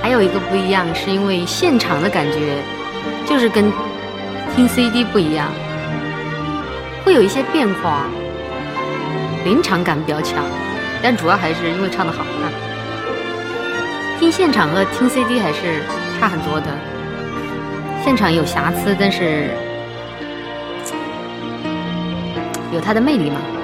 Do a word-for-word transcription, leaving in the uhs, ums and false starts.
还有一个不一样，是因为现场的感觉就是跟听 C D 不一样，会有一些变化，临场感比较强，但主要还是因为唱得好看。听现场和听 C D 还是差很多的，现场有瑕疵，但是有它的魅力嘛。